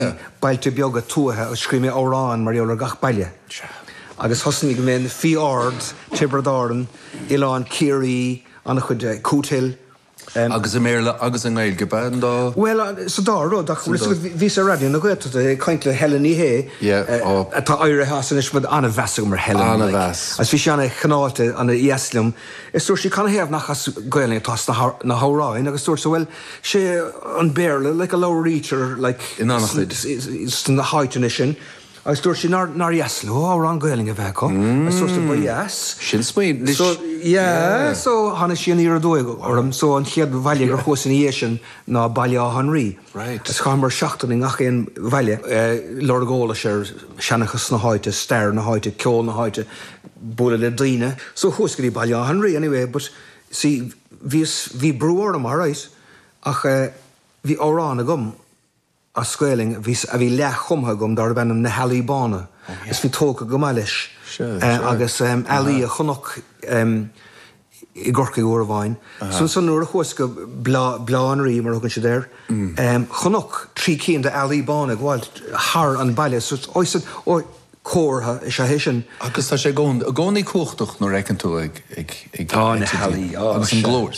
bailte beaga tuathe a scríime órán mar eolar gach baile. Agus hosnig men fiord Tiberdaran Ilan Kiri an chud Cootil agus méle agus an gail gebanda. Well so dá ach ví a radio na go kaintle Helení hé tá áire hasan is bud anna vesum mar Helen as fi anna chanáte an Ieslim is so si kann hef nachchas goeling tas na háráin agus so well sé an béle like a low reacher like in an na heightition. I store she nar Ieslo ran goeling a veko. I store by yes. Shin Spain. So so hanna sin ira doig or so an chiad value gur hosiniation na Balia Henry. Right. It's chamber shachtaning ach in value Lord Gola share Shanachas na haite stair na haite kol na haite bula le dine. So hoskri Balia Henry anyway but see vi brewer am right ach vi orana gum a squeling vis a vi lech chumha gum dar ben na heli bana is vi tóca gomalish agus ali a chunok I gorca gorvain so nur a chuska bla an ri mar hogan se der chunok trí cín de ali bana gwalt har an baile so I said o córha is a hishin agus tá sé gcónaí cuachtoch nó recinn tú ag na heli agus an glóir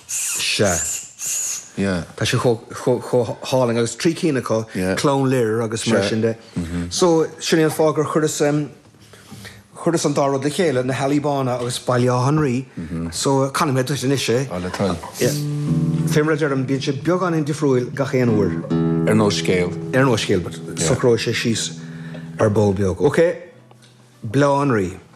Tá sé háling agus trí cína có clón léir agus mar sin de. So sinna an fágur chudas an dárad le chéile na helibána agus Baile Henry so can mé tuis inise. Féimre dearm bíonn sé beag an in difriúil gach éon uair. Ar nó scéal. Ar nó scéal, but socró sé síos ar bol beag. Okay, Bla Henry.